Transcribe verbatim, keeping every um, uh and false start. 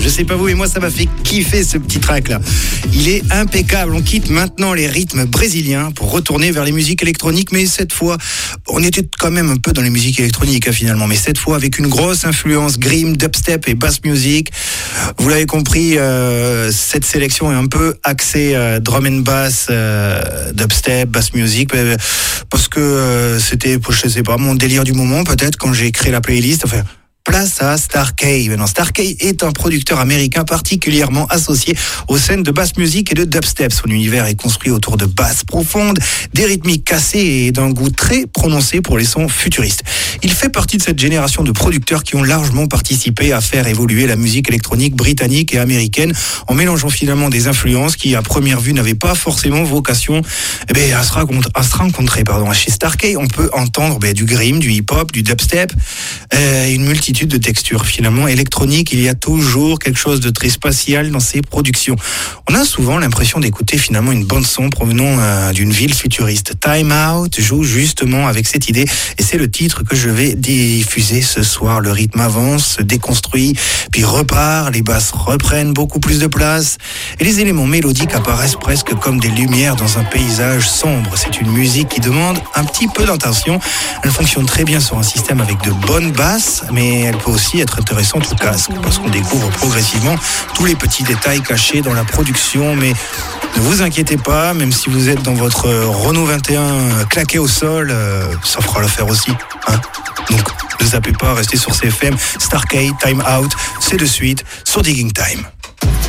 Je sais pas vous, mais moi ça m'a fait kiffer ce petit track là. Il est impeccable. On quitte maintenant les rythmes brésiliens pour retourner vers les musiques électroniques, mais cette fois, on était quand même un peu dans les musiques électroniques hein, finalement, mais cette fois avec une grosse influence grime, dubstep et bass music. Vous l'avez compris, euh, cette sélection est un peu axée euh, drum and bass, euh, dubstep, bass music, euh, parce que euh, c'était, je sais pas, mon délire du moment peut-être quand j'ai créé la playlist. Enfin, place à Starkey. Maintenant, Starkey est un producteur américain particulièrement associé aux scènes de bass music et de dubstep. Son univers est construit autour de basses profondes, des rythmiques cassées et d'un goût très prononcé pour les sons futuristes. Il fait partie de cette génération de producteurs qui ont largement participé à faire évoluer la musique électronique britannique et américaine en mélangeant finalement des influences qui, à première vue, n'avaient pas forcément vocation eh bien, à se rencontrer. À se rencontrer pardon. Chez Starkey, on peut entendre ben, du grime, du hip-hop, du dubstep, euh, une multitude de textures. Finalement, électronique, il y a toujours quelque chose de très spatial dans ses productions. On a souvent l'impression d'écouter finalement une bande son provenant euh, d'une ville futuriste. Time Out joue justement avec cette idée et c'est le titre que je vais diffuser ce soir. Le rythme avance, se déconstruit, puis repart, les basses reprennent beaucoup plus de place et les éléments mélodiques apparaissent presque comme des lumières dans un paysage sombre. C'est une musique qui demande un petit peu d'intention. Elle fonctionne très bien sur un système avec de bonnes basses, mais elle peut aussi être intéressante au casque parce qu'on découvre progressivement tous les petits détails cachés dans la production. Mais ne vous inquiétez pas, même si vous êtes dans votre Renault vingt et un claqué au sol, euh, ça fera l'affaire aussi. Hein. Donc ne zappez pas, restez sur C F M. Starkey, Time Out, c'est de suite sur Digging Time.